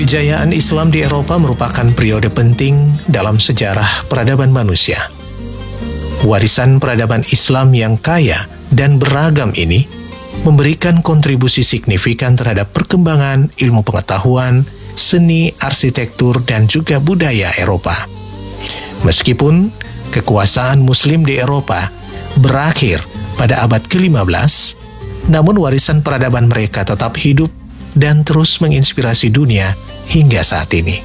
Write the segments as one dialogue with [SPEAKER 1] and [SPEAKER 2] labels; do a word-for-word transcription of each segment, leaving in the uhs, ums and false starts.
[SPEAKER 1] Kejayaan Islam di Eropa merupakan periode penting dalam sejarah peradaban manusia. Warisan peradaban Islam yang kaya dan beragam ini memberikan kontribusi signifikan terhadap perkembangan ilmu pengetahuan, seni, arsitektur, dan juga budaya Eropa. Meskipun kekuasaan Muslim di Eropa berakhir pada abad kelima belas, namun warisan peradaban mereka tetap hidup dan terus menginspirasi dunia hingga saat ini.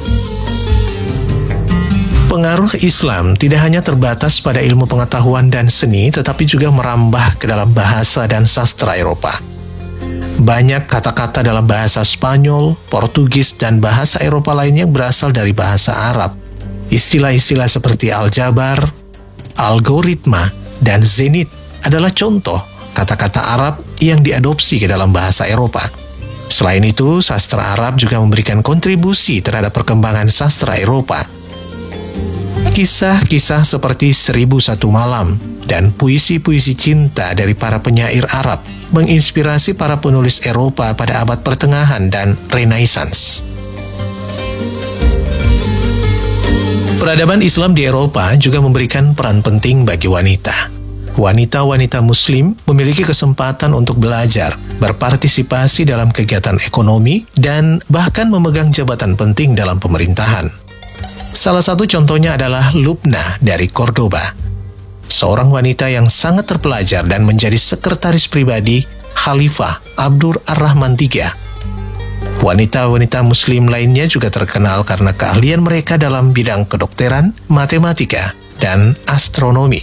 [SPEAKER 1] Pengaruh Islam tidak hanya terbatas pada ilmu pengetahuan dan seni, tetapi juga merambah ke dalam bahasa dan sastra Eropa. Banyak kata-kata dalam bahasa Spanyol, Portugis, dan bahasa Eropa lainnya berasal dari bahasa Arab. Istilah-istilah seperti aljabar, algoritma, dan zenit adalah contoh kata-kata Arab yang diadopsi ke dalam bahasa Eropa. Selain itu, sastra Arab juga memberikan kontribusi terhadap perkembangan sastra Eropa. Kisah-kisah seperti Seribu Satu Malam dan puisi-puisi cinta dari para penyair Arab menginspirasi para penulis Eropa pada abad pertengahan dan Renaissance. Peradaban Islam di Eropa juga memberikan peran penting bagi wanita. Wanita-wanita Muslim memiliki kesempatan untuk belajar, berpartisipasi dalam kegiatan ekonomi, dan bahkan memegang jabatan penting dalam pemerintahan. Salah satu contohnya adalah Lubna dari Cordoba, seorang wanita yang sangat terpelajar dan menjadi sekretaris pribadi Khalifah Abdur Ar-Rahman tiga. Wanita-wanita Muslim lainnya juga terkenal karena keahlian mereka dalam bidang kedokteran, matematika, dan astronomi.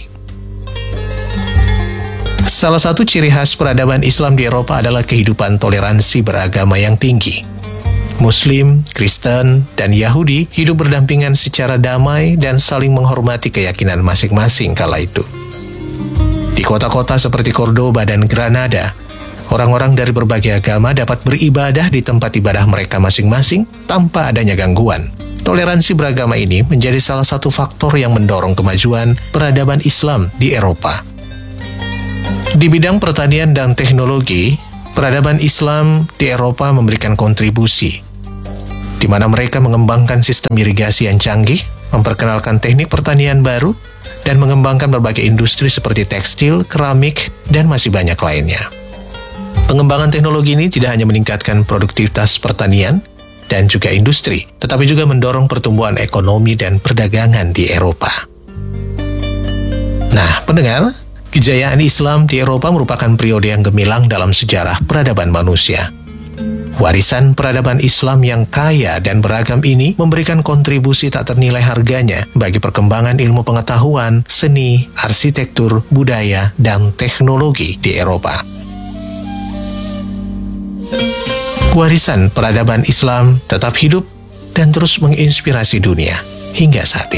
[SPEAKER 1] Salah satu ciri khas peradaban Islam di Eropa adalah kehidupan toleransi beragama yang tinggi. Muslim, Kristen, dan Yahudi hidup berdampingan secara damai dan saling menghormati keyakinan masing-masing kala itu. Di kota-kota seperti Cordoba dan Granada, orang-orang dari berbagai agama dapat beribadah di tempat ibadah mereka masing-masing tanpa adanya gangguan. Toleransi beragama ini menjadi salah satu faktor yang mendorong kemajuan peradaban Islam di Eropa. Di bidang pertanian dan teknologi, peradaban Islam di Eropa memberikan kontribusi, di mana mereka mengembangkan sistem irigasi yang canggih, memperkenalkan teknik pertanian baru, dan mengembangkan berbagai industri seperti tekstil, keramik, dan masih banyak lainnya. Pengembangan teknologi ini tidak hanya meningkatkan produktivitas pertanian dan juga industri, tetapi juga mendorong pertumbuhan ekonomi dan perdagangan di Eropa. Nah, pendengar, kejayaan Islam di Eropa merupakan periode yang gemilang dalam sejarah peradaban manusia. Warisan peradaban Islam yang kaya dan beragam ini memberikan kontribusi tak ternilai harganya bagi perkembangan ilmu pengetahuan, seni, arsitektur, budaya, dan teknologi di Eropa. Warisan peradaban Islam tetap hidup dan terus menginspirasi dunia hingga saat ini.